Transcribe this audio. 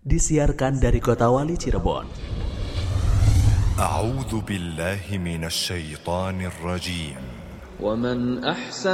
disiarkan dari Kota Wali Cirebon. A'udzu billahi minasy syaithanir rajim. ومن أحسن